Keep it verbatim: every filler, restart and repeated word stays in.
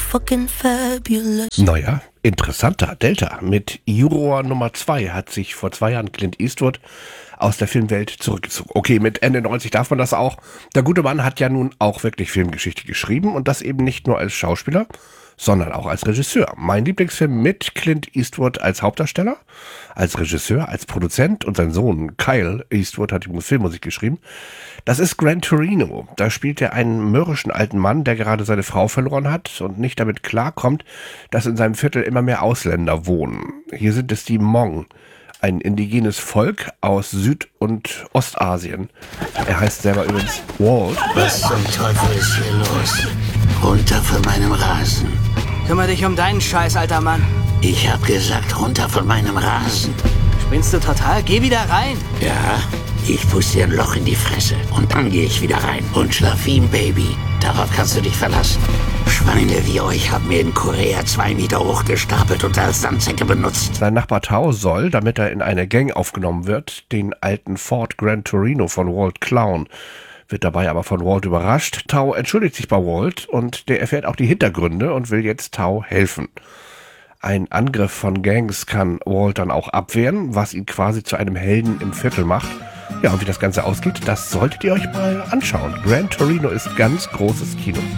fucking fabulous. Naja, interessanter. Delta mit Juror Nummer zwei hat sich vor zwei Jahren Clint Eastwood aus der Filmwelt zurückgezogen. Okay, mit Ende neunzig darf man das auch. Der gute Mann hat ja nun auch wirklich Filmgeschichte geschrieben und das eben nicht nur als Schauspieler, sondern auch als Regisseur. Mein Lieblingsfilm mit Clint Eastwood als Hauptdarsteller, als Regisseur, als Produzent und sein Sohn Kyle Eastwood hat die Filmmusik geschrieben. Das ist Gran Torino. Da spielt er einen mürrischen alten Mann, der gerade seine Frau verloren hat und nicht damit klarkommt, dass in seinem Viertel immer mehr Ausländer wohnen. Hier sind es die Hmong, ein indigenes Volk aus Süd- und Ostasien. Er heißt selber übrigens Walt. Was zum Teufel ist hier los? Runter von meinem Rasen. Kümmer dich um deinen Scheiß, alter Mann. Ich hab gesagt, runter von meinem Rasen. Spinnst du total? Geh wieder rein. Ja, ich puste dir ein Loch in die Fresse und dann gehe ich wieder rein. Und schlaf wie ein Baby. Darauf kannst du dich verlassen. Schweine wie euch haben mir in Korea zwei Meter hochgestapelt und als Sandsäcke benutzt. Sein Nachbar Tao soll, damit er in eine Gang aufgenommen wird, den alten Ford Gran Torino von Walt klauen. Wird dabei aber von Walt überrascht. Tao entschuldigt sich bei Walt und der erfährt auch die Hintergründe und will jetzt Tao helfen. Ein Angriff von Gangs kann Walt dann auch abwehren, was ihn quasi zu einem Helden im Viertel macht. Ja, und wie das Ganze ausgeht, das solltet ihr euch mal anschauen. Gran Torino ist ganz großes Kino.